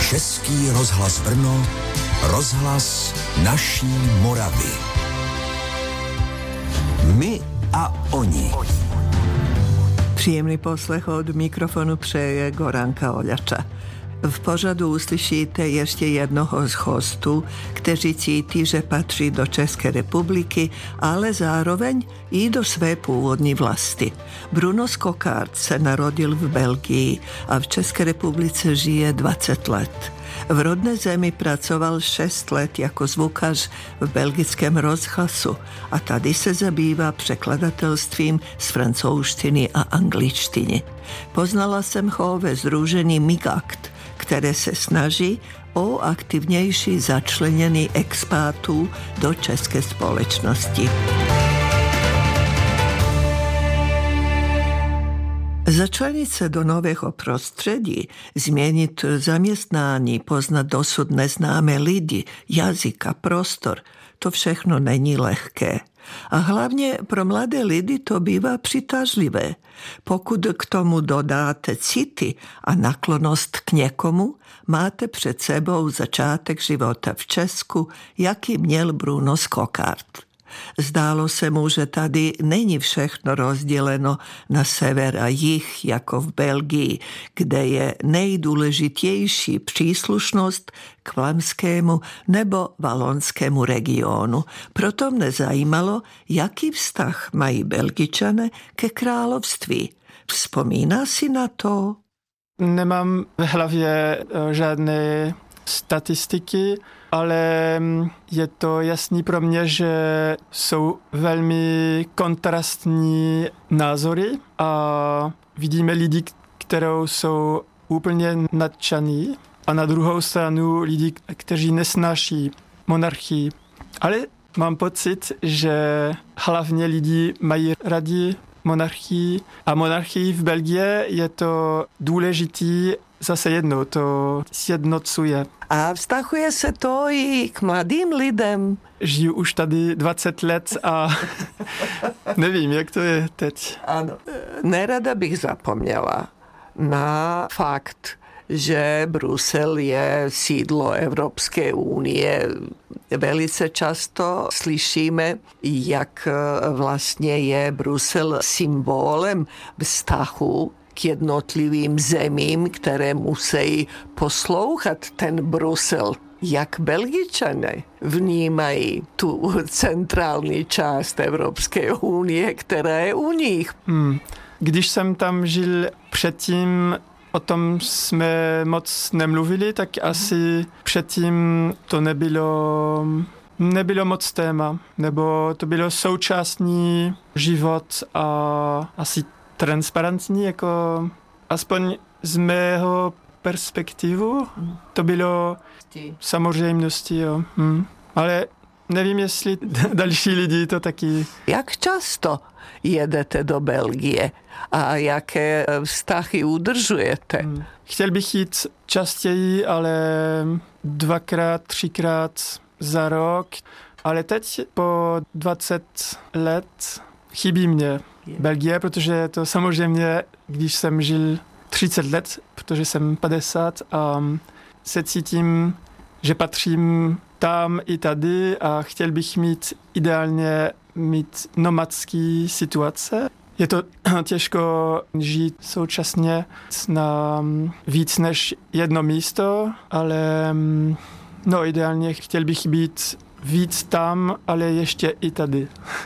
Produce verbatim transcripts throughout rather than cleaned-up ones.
Český rozhlas Brno, rozhlas naší Moravy. My a oni. Příjemný poslech od mikrofonu přeje Goranka Oljača. V pořadu uslyšíte ještě jednoho z hostů, kteří cítí, že patří do České republiky, ale zároveň i do své původní vlasti. Bruno Skokard se narodil v Belgii a v České republice žije dvacet let. V rodné zemi pracoval šest let jako zvukař v belgickém rozhlasu a tady se zabývá překladatelstvím z francouzštiny a angličtiny. Poznala jsem ho ve sdružení Migact, které se snaží o aktivnější začlenění expátů do české společnosti. Začlenit se do nového prostředí, změnit zaměstnání, poznat dosud neznámé lidi, jazyk a prostor, to všechno není lehké. A hlavně pro mladé lidi to bývá přitažlivé. Pokud k tomu dodáte city a naklonost k někomu, máte před sebou začátek života v Česku, jaký měl Bruno Skokard. Zdálo se mu, že tady není všechno rozděleno na sever a jih, jako v Belgii, kde je nejdůležitější příslušnost k flamskému nebo valonskému regionu. Proto mne zajímalo, jaký vztah mají Belgičané ke království. Vzpomíná si na to? Nemám v hlavě žádné statistiky, ale je to jasný pro mě, že jsou velmi kontrastní názory a vidíme lidi, kterou jsou úplně nadšený a na druhou stranu lidi, kteří nesnáší monarchii. Ale mám pocit, že hlavně lidi mají rádi monarchii a monarchii v Belgii je to důležitý, zase jedno, to sjednocuje. A vztahuje se to i k mladým lidem? Žiju už tady dvacet let a nevím, jak to je teď. Ano. Nerada bych zapomněla na fakt, že Brusel je sídlo Evropské unie. Velice často slyšíme, jak vlastně je Brusel symbolem vztahu k jednotlivým zemím, které musí poslouchat ten Brusel. Jak Belgičané vnímají tu centrální část Evropské unie, která je u nich? Hmm. Když jsem tam žil předtím, o tom jsme moc nemluvili, tak asi předtím to nebylo, nebylo moc téma, nebo to bylo současný život a asi transparentní, jako aspoň z mého perspektivu, to bylo samozřejmostí, jo. Hm. Ale nevím, jestli další lidi to taky. Jak často jedete do Belgie a jaké vztahy udržujete? Hm. Chtěl bych jít častěji, ale dvakrát, třikrát za rok. Ale teď po dvacet let chybí mě Belgie, protože to samozřejmě, když jsem žil třicet let, protože jsem padesát a se cítím, že patřím tam i tady a chtěl bych mít ideálně mít nomadský situace. Je to těžko žít současně na víc než jedno místo, ale no ideálně chtěl bych být víc tam, ale ještě i tady.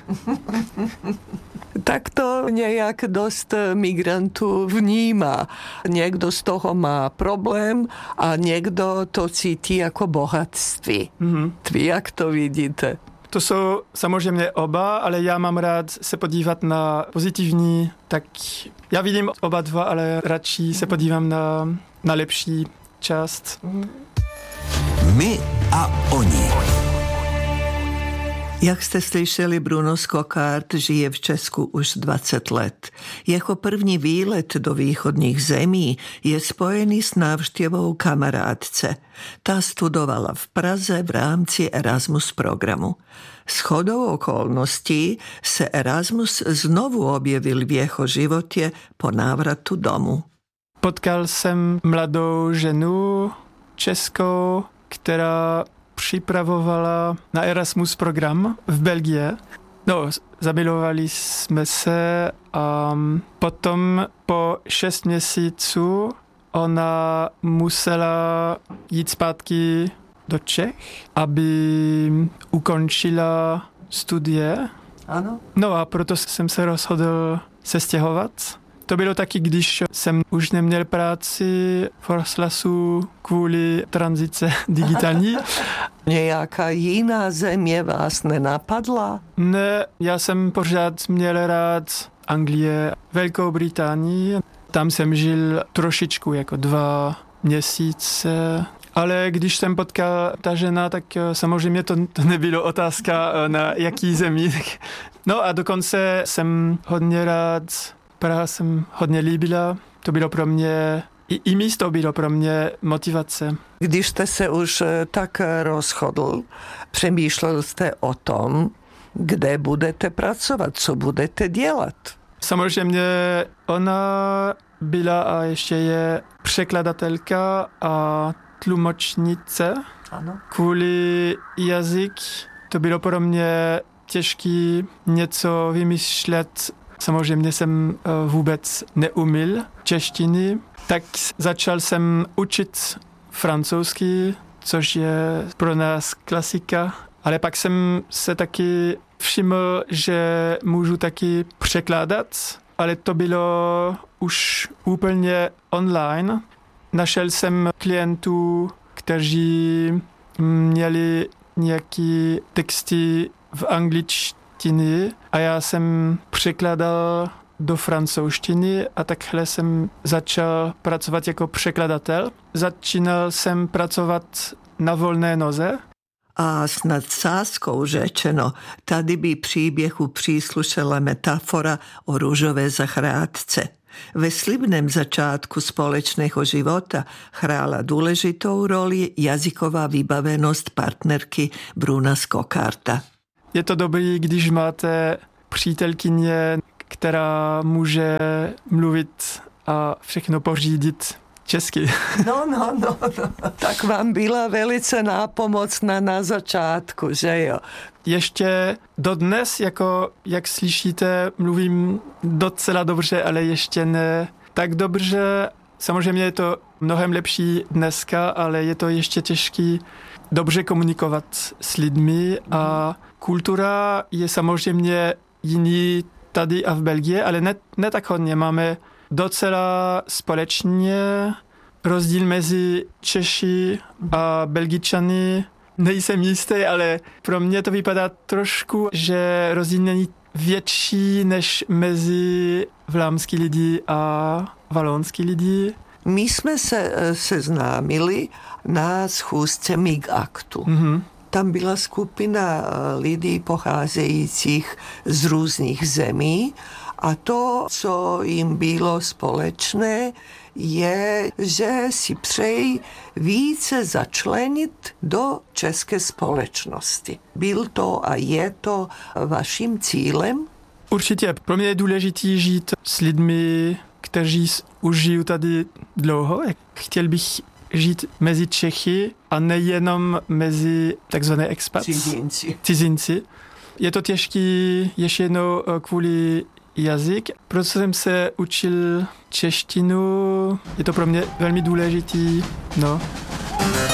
Tak to nějak dost migrantů vnímá. Někdo z toho má problém a někdo to cítí jako bohatství. Mm-hmm. Vy jak to vidíte? To jsou samozřejmě oba, ale já mám rád se podívat na pozitivní, tak já vidím oba dva, ale radši se podívám na, na lepší část. My a oni. Jak jste slyšeli, Bruno Skokard žije v Česku už dvacet let. Jeho první výlet do východních zemí je spojený s návštěvou kamarádce. Ta studovala v Praze v rámci Erasmus programu. Shodou okolností se Erasmus znovu objevil v jeho životě po návratu domů. Potkal jsem mladou ženu Českou, která připravovala na Erasmus program v Belgii. No, zamilovali jsme se a potom po šest měsíců ona musela jít zpátky do Čech, aby ukončila studie. Ano. No a proto jsem se rozhodl se stěhovat. To bylo taky, když jsem už neměl práci v rozhlasu kvůli tranzice digitální. Nějaká jiná země vás nenapadla? Ne, já jsem pořád měl rád Anglie, Velkou Británii. Tam jsem žil trošičku, jako dva měsíce. Ale když jsem potkal ta žena, tak samozřejmě to, to nebylo otázka na jaký zemi. No a dokonce jsem hodně rád, Praha jsem hodně líbila. To bylo pro mě, i, i místo bylo pro mě motivace. Když jste se už tak rozhodl, přemýšlel jste o tom, kde budete pracovat, co budete dělat? Samozřejmě ona byla a ještě je překladatelka a tlumočnice. Ano. Kvůli jazyk to bylo pro mě těžké něco vymýšlet. Samozřejmě jsem vůbec neuměl češtiny, tak začal jsem učit francouzsky, což je pro nás klasika. Ale pak jsem se taky všiml, že můžu taky překládat, ale to bylo už úplně online. Našel jsem klientů, kteří měli nějaké texty v angličtině a já jsem překládal do francouzštiny a takhle jsem začal pracovat jako překladatel. Začínal jsem pracovat na volné noze. A s nadsázkou řečeno, tady by příběhu příslušela metafora o růžové zahrádce. Ve slibném začátku společného života hrála důležitou roli jazyková vybavenost partnerky Bruna Skokarta. Je to dobrý, když máte přítelkyně, která může mluvit a všechno pořídit česky. No, no, no, no. Tak vám byla velice nápomocná na začátku, že jo? Ještě dodnes, jako jak slyšíte, mluvím docela dobře, ale ještě ne tak dobře. Samozřejmě je to mnohem lepší dneska, ale je to ještě těžké dobře komunikovat s lidmi a kultura je samozřejmě jiný tady a v Belgii, ale ne, ne tak hodně. Máme docela společně rozdíl mezi Češi a Belgičany. Nejsem jistý, ale pro mě to vypadá trošku, že rozdíl není větší než mezi vlámský lidi a valonský lidi. My jsme se seznámili na schůzce Migaktu. Mm-hmm. Tam byla skupina lidí pocházejících z různých zemí a to, co jim bylo společné, je, že si přejí více začlenit do české společnosti. Byl to a je to vaším cílem? Určitě. Pro mě je důležité žít s lidmi, kteří už žijí tady dlouho. Chtěl bych žít mezi Čechy a nejenom mezi takzvané expats. Cizinci. Cizinci. Je to těžké ještě jednou kvůli jazyk. Proto jsem se učil češtinu. Je to pro mě velmi důležitý. No.